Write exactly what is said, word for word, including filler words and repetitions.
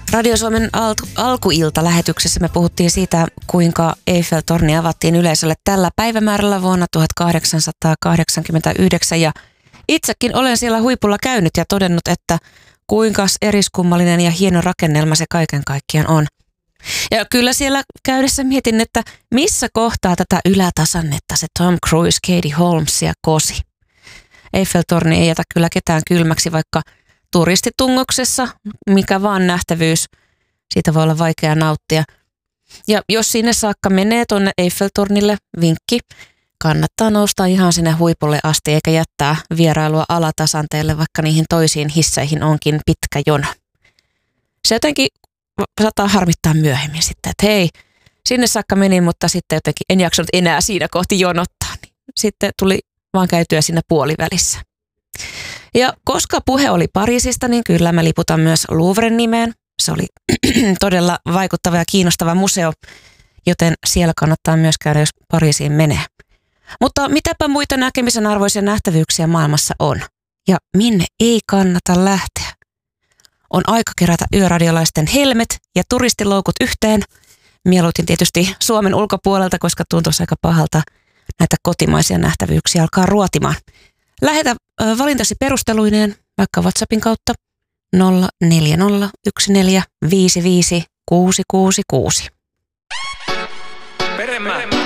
Radio Suomen al- alkuilta-lähetyksessä me puhuttiin siitä, kuinka Eiffel-torni avattiin yleisölle tällä päivämäärällä vuonna tuhatkahdeksansataakahdeksankymmentäyhdeksän. Ja itsekin olen siellä huipulla käynyt ja todennut, että kuinka eriskummallinen ja hieno rakennelma se kaiken kaikkiaan on. Ja kyllä siellä käydessä mietin, että missä kohtaa tätä ylätasannetta se Tom Cruise, Katie Holmesia kosi. Eiffel-torni ei jätä kyllä ketään kylmäksi, vaikka turistitungoksessa, mikä vaan nähtävyys, siitä voi olla vaikea nauttia. Ja jos sinne saakka menee tuonne Eiffel-tornille, vinkki, kannattaa nousta ihan sinne huipulle asti eikä jättää vierailua alatasanteelle, vaikka niihin toisiin hisseihin onkin pitkä jono. Se jotenkin saattaa harmittaa myöhemmin sitten, että hei, sinne saakka menin, mutta sitten jotenkin en jaksanut enää siinä kohti jonottaa. Niin sitten tuli vaan käytyä siinä puolivälissä. Ja koska puhe oli Pariisista, niin kyllä mä liputan myös Louvren nimeen. Se oli todella vaikuttava ja kiinnostava museo, joten siellä kannattaa myös käydä, jos Pariisiin menee. Mutta mitäpä muita näkemisen arvoisia nähtävyyksiä maailmassa on? Ja minne ei kannata lähteä? On aika kerätä yöradiolaisten helmet ja turistiloukut yhteen. Mieluiten tietysti Suomen ulkopuolelta, koska tuntuisi aika pahalta näitä kotimaisia nähtävyyksiä alkaa ruotimaan. Lähetä valintasi perusteluineen vaikka WhatsAppin kautta nolla neljä nolla yksi neljä viisi viisi kuusi kuusi kuusi. Peremä.